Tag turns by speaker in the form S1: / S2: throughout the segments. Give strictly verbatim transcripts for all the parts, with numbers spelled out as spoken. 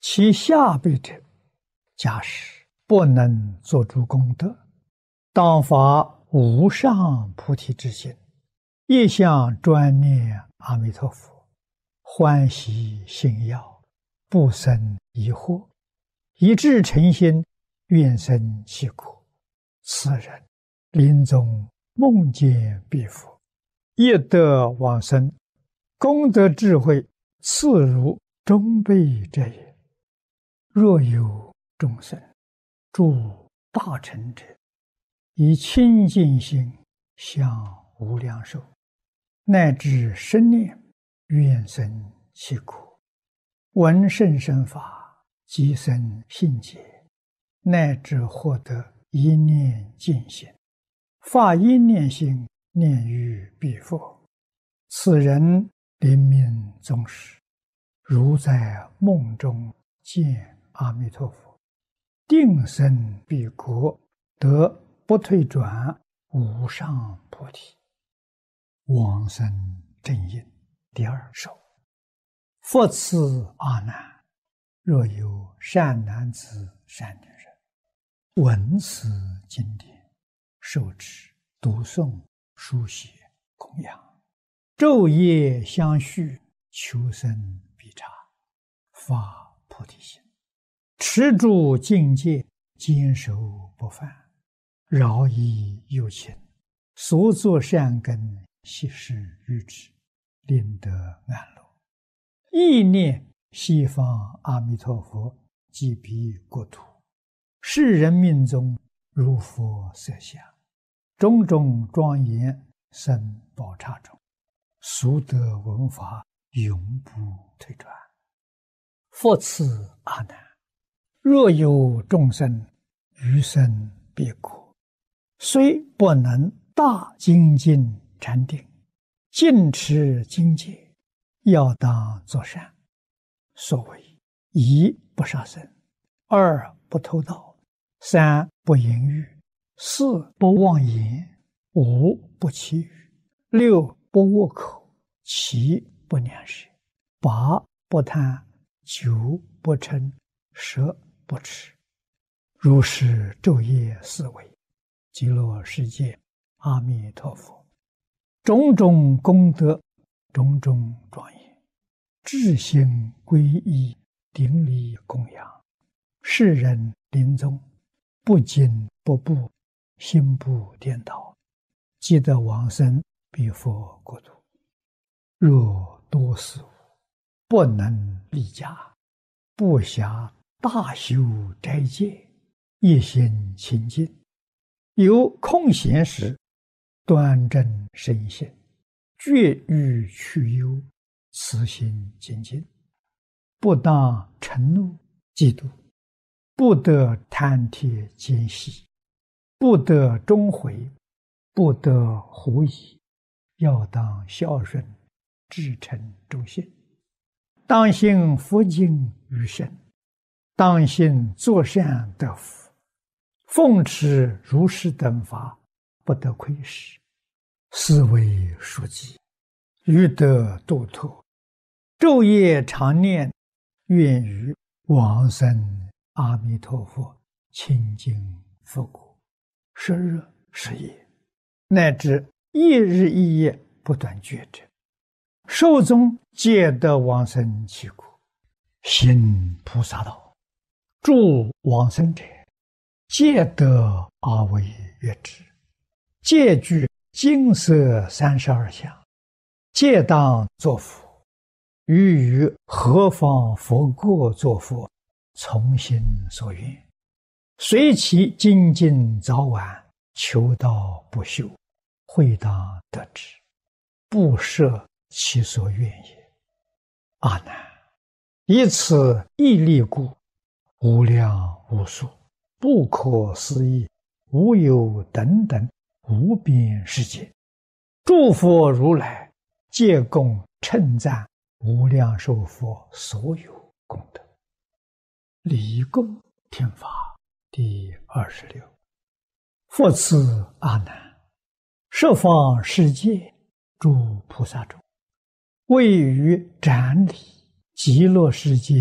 S1: 其下辈者，假使不能做诸功德，当发无上菩提之心，一向专念阿弥陀佛，欢喜信要，不生疑惑，一致诚心，愿生其国。此人临终梦见彼佛，业得往生，功德智慧次如中辈者也。若有众生诸大乘者，以清净心向无量寿，乃至生念愿生其国，闻甚深法，即生信解，乃至获得一念净心，发一念心念于彼佛，此人临命终时，如在梦中见阿弥陀佛，定生彼国，得不退转无上菩提。往生正因第二首。复次阿难，若有善男子善女人，闻此经典，受持读诵书写供养，昼夜相续，求生必察，发菩提心，持住境界，坚守不犯，饶益有情，所作善根悉施于之，令得安乐。意念西方阿弥陀佛即彼国土，世人命中如佛色相，种种庄严生宝刹中，俗得闻法，永不退转。复次阿难，若有众生余生彼国，虽不能大精进禅定，尽持经戒，要当作善。所谓一不杀生，二不偷盗，三不淫欲，四不妄言，五不绮语，六不恶口，七不两舌，八不贪，九不嗔，十不痴。如是昼夜思维，极乐世界阿弥陀佛，种种功德，种种庄严，至心皈依，顶礼供养，世人临终不惊不怖，心不颠倒，即得往生彼佛国土。若多事物不能立家，不暇大修斋戒，一心清净，有空闲时端正身心，绝欲去忧，慈心精进，不当嗔怒嫉妒，不得贪帖奸细，不得终悔，不得狐疑，要当孝顺，至诚忠信，当信佛经于身，当信作善得福，奉持如是等法，不得亏失，是为书记，欲得度脱，昼夜常念，愿于往生阿弥陀佛清净佛国，十日十夜，乃至一日一夜不断觉者，寿终皆得往生其国。行菩萨道，诸往生者，皆得阿惟越致，皆具金色三十二相，皆当作佛，欲于何方佛国作佛，从心所愿，随其精进早晚，求道不休，会当得之，不设其所愿也。阿难，以此义力故，无量无数，不可思议，无有等等无边世界，诸佛如来皆共称赞无量寿佛所有功德。离供听法第二十六。复次阿难，十方世界诸菩萨中，位于展理极乐世界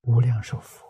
S1: 无量寿佛。